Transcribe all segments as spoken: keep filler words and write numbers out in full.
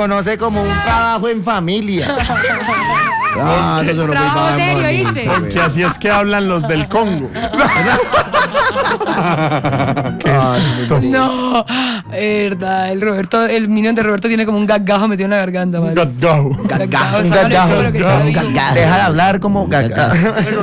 conoce como un trabajo en familia. Ah, eso sonó muy Trabajo serio, bonito, ¿viste? güey. Porque así es que hablan los del Congo. Ah, muy bonito. No, verdad. El Roberto, el minion de Roberto tiene como un gagajo metido en la garganta, ¿vale? Gagajo. Gagajo, Un sácale gagajo, todo lo que está un vivo. gagajo. Deja de hablar como gagajo.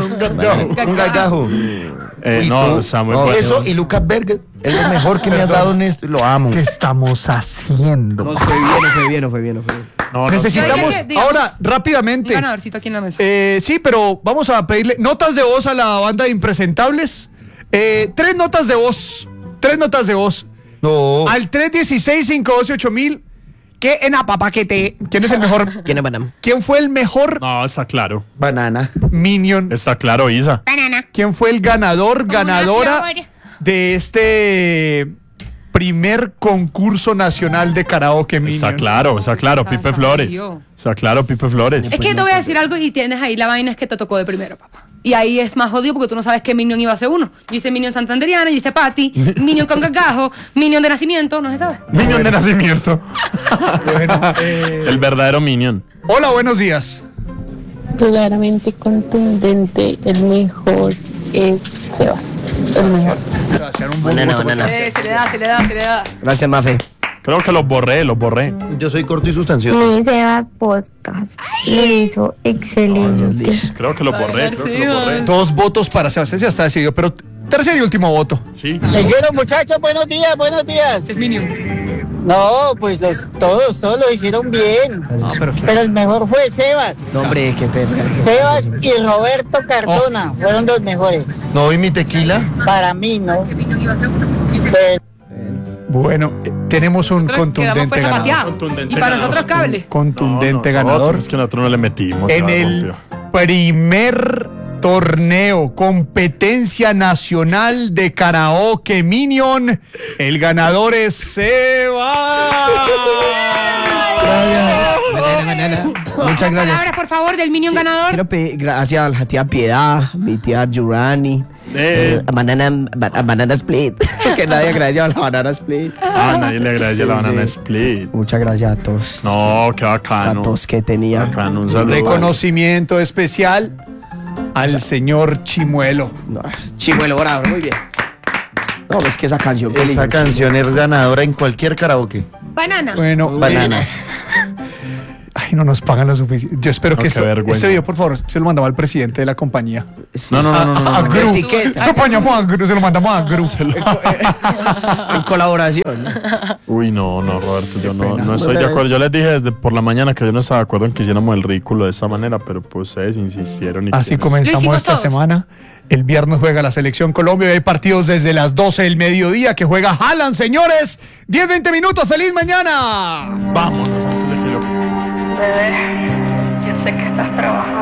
Un gagajo. Eh, ¿Y no, tú? está muy No, bueno. eso y Lucas Berger es lo mejor que me has dado en esto y lo amo. ¿Qué estamos haciendo? No fue bien, no fue bien, no fue bien, no fue bien. No, no, Necesitamos, Yo diría que, digamos, ahora, Un rápidamente. ganadorcito aquí en la mesa. Eh, sí, pero vamos a pedirle notas de voz a la banda de impresentables. Eh, tres notas de voz. Tres notas de voz. No. Al tres uno seis, cinco uno ocho mil. ¿Qué en apapaquete? ¿Quién es el mejor? ¿Quién es Banam? ¿Quién fue el mejor No, está claro. Banana. minion? Está claro, Isa. Banana. ¿Quién fue el ganador, Como ganadora una flor. de este primer concurso nacional de karaoke minion? Está claro, está claro, Está Pipe Flores. frío. Está claro, Pipe Flores. Es que te voy a decir algo y tienes ahí la vaina es que te tocó de primero, papá. Y ahí es más jodido porque tú no sabes qué minion iba a ser uno. Yo hice minion santanderiana, yo hice Patty, minion con gagajo, minion de nacimiento, no se sabe. Minion de nacimiento. Bueno, eh, El verdadero Minion. hola, buenos días. Claramente contundente, el mejor es Sebas, el mejor. Gracias, un buen Banana, voto, banana. Eh, se le da, se le da, se le da. Gracias, Mafe. Creo que los borré, los borré. Yo soy corto y sustancioso. Mi Sebas Podcast lo hizo excelente. Creo que los borré, creo que los borré. Dos votos para Sebastián, ya está decidido, pero tercer y último voto. Sí. Leyeron, muchachos, buenos días, buenos días. Es minion. No, pues los, todos, todos lo hicieron bien. pero, el mejor fue Sebas. No, hombre, qué perra. Sebas y Roberto Cardona fueron los mejores. No, y mi tequila. Para mí, ¿no? Pero, Bueno, eh, tenemos un Nosotros quedamos contundente fue ganador. zapateado. Contundente Y para ganador. nosotros cable. Contundente No, ganador. nosotros, Es que nosotros no le metimos. En se la el rompió. primer torneo, competencia nacional de karaoke minion, el ganador es Seba. Banana, banana. Muchas gracias. Palabras, por favor, del minion ganador. Quiero pedir gracias a la tía Piedad, mi tía Yurani, Eh. eh, a Banana, ba- a Banana Split. Que nadie agradece a la Banana Split. Ah, nadie le agradece la Sí, banana sí. split. Muchas gracias a todos. No, qué bacano. Status que tenía. Bacano, un saludo. Reconocimiento especial al señor Chimuelo. No, Chimuelo bravo, muy bien. No, es que esa canción. qué Esa lindo, canción es ganadora en cualquier karaoke. Banana. Bueno, Banana. ay, no nos pagan lo suficiente. Yo espero No, que qué esto- vergüenza. este video, por favor, se lo mandaba al presidente de la compañía. Sí. No, no, no, no, no. A no. Gru. Etiqueta. Se lo mandamos a Gru, se lo mandamos a Gru. En colaboración. Uy, no, no, Roberto, yo no, pena. no estoy de acuerdo. Yo les dije desde por la mañana que yo no estaba de acuerdo en que hiciéramos el ridículo de esa manera, pero pues ustedes insistieron y Así quieren. Lo comenzamos hicimos esta todos. semana. El viernes juega la selección Colombia y hay partidos desde las doce del mediodía que juega Haaland, señores. diez, veinte minutos. ¡Feliz mañana! Vámonos antes de que lo... Bebé, yo sé que estás trabajando.